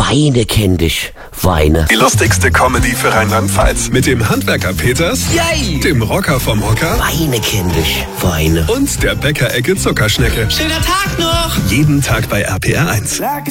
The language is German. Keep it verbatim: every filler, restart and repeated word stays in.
Weine kenn dich, Weine. Die lustigste Comedy für Rheinland-Pfalz. Mit dem Handwerker Peters, Yay! dem Rocker vom Hocker Weine kenn dich, Weine. und der Bäckerecke Zuckerschnecke. Schöner Tag noch! Jeden Tag bei R P R eins.